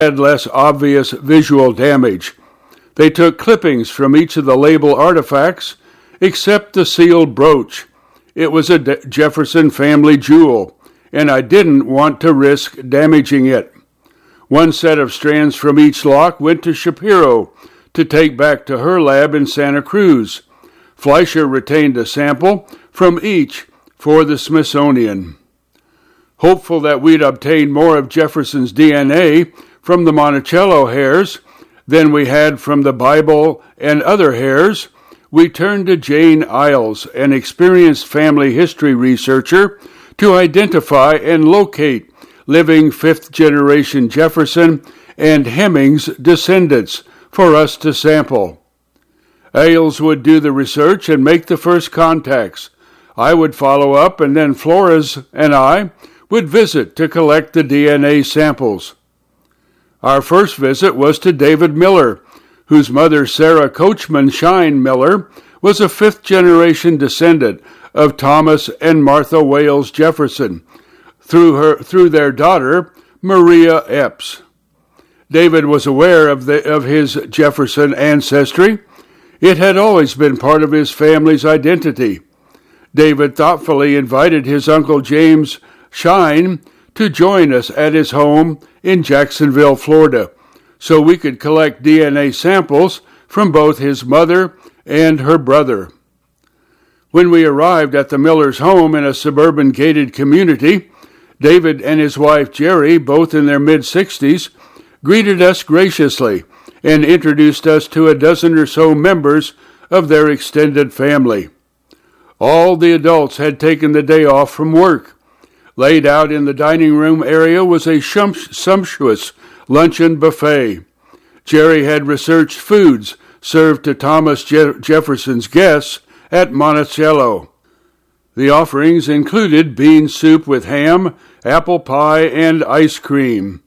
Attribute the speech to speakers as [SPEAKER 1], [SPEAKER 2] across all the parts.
[SPEAKER 1] had less obvious visual damage. They took clippings from each of the label artifacts, except the sealed brooch. It was a Jefferson family jewel, and I didn't want to risk damaging it. One set of strands from each lock went to Shapiro to take back to her lab in Santa Cruz. Fleischer retained a sample from each for the Smithsonian. Hopeful that we'd obtain more of Jefferson's DNA from the Monticello hairs than we had from the Bible and other hairs, we turned to Jane Iles, an experienced family history researcher, to identify and locate living fifth-generation Jefferson and Hemmings descendants for us to sample. Ailes would do the research and make the first contacts. I would follow up, and then Flores and I would visit to collect the DNA samples. Our first visit was to David Miller, whose mother, Sarah Coachman Shine Miller, was a fifth-generation descendant of Thomas and Martha Wales Jefferson, through their daughter, Maria Epps. David was aware of his Jefferson ancestry. It had always been part of his family's identity. David thoughtfully invited his Uncle James Shine to join us at his home in Jacksonville, Florida, so we could collect DNA samples from both his mother and her brother. When we arrived at the Millers' home in a suburban gated community, David and his wife Jerry, both in their mid-60s, greeted us graciously and introduced us to a dozen or so members of their extended family. All the adults had taken the day off from work. Laid out in the dining room area was a sumptuous luncheon buffet. Jerry had researched foods served to Thomas Jefferson's guests at Monticello. The offerings included bean soup with ham, apple pie, and ice cream.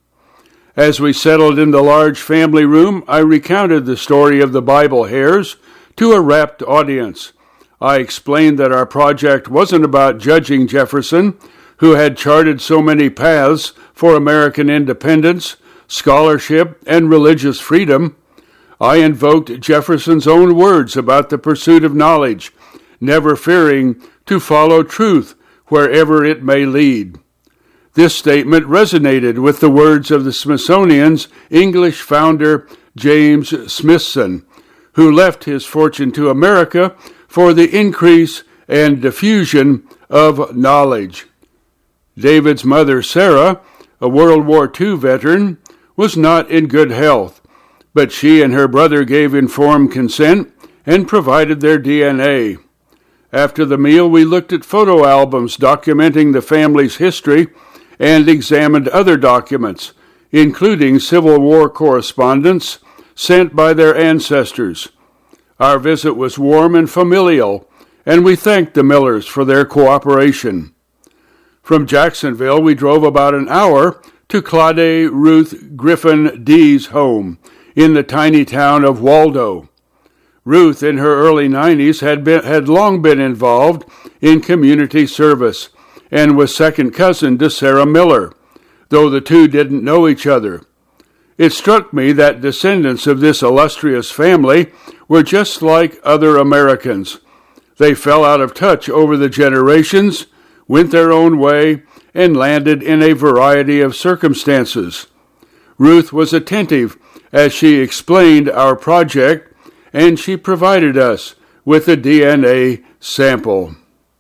[SPEAKER 1] As we settled in the large family room, I recounted the story of the Bible hairs to a rapt audience. I explained that our project wasn't about judging Jefferson, who had charted so many paths for American independence, scholarship, and religious freedom. I invoked Jefferson's own words about the pursuit of knowledge, never fearing to follow truth wherever it may lead. This statement resonated with the words of the Smithsonian's English founder, James Smithson, who left his fortune to America for the increase and diffusion of knowledge. David's mother, Sarah, a World War II veteran, was not in good health, but she and her brother gave informed consent and provided their DNA. After the meal, we looked at photo albums documenting the family's history and examined other documents, including Civil War correspondence sent by their ancestors. Our visit was warm and familial, and we thanked the Millers for their cooperation. From Jacksonville, we drove about an hour to Claude Ruth Griffin Dee's home in the tiny town of Waldo. Ruth, in her early 90s, had long been involved in community service and was second cousin to Sarah Miller, though the two didn't know each other. It struck me that descendants of this illustrious family were just like other Americans. They fell out of touch over the generations, went their own way, and landed in a variety of circumstances. Ruth was attentive as she explained our project, and she provided us with a DNA sample.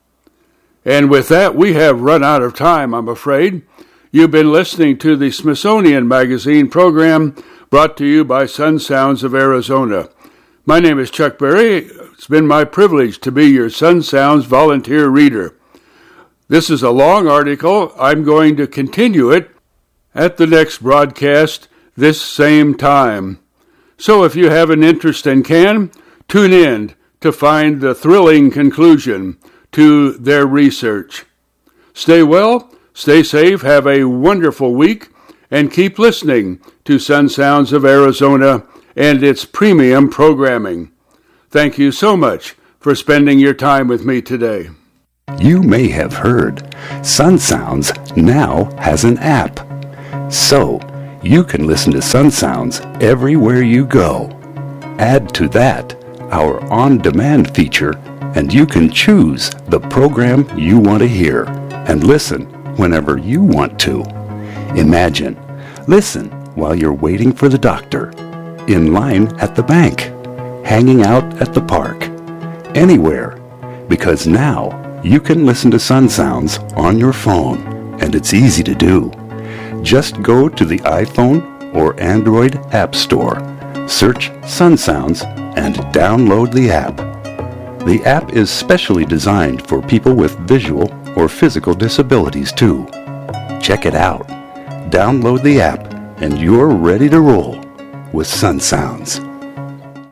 [SPEAKER 1] And with that, we have run out of time, I'm afraid. You've been listening to the Smithsonian Magazine program brought to you by Sun Sounds of Arizona. My name is Chuck Berry. It's been my privilege to be your Sun Sounds volunteer reader. This is a long article. I'm going to continue it at the next broadcast this same time. So if you have an interest and can, tune in to find the thrilling conclusion to their research. Stay well, stay safe, have a wonderful week, and keep listening to Sun Sounds of Arizona and its premium programming. Thank you so much for spending your time with me today.
[SPEAKER 2] You may have heard Sun Sounds now has an app. So, you can listen to Sun Sounds everywhere you go. Add to that our on-demand feature, and you can choose the program you want to hear and listen whenever you want to. Imagine, listen while you're waiting for the doctor, in line at the bank, hanging out at the park, anywhere, because now you can listen to Sun Sounds on your phone, and it's easy to do. Just go to the iPhone or Android App Store, search Sun Sounds, and download the app. The app is specially designed for people with visual or physical disabilities too. Check it out. Download the app, and you're ready to roll with Sun Sounds.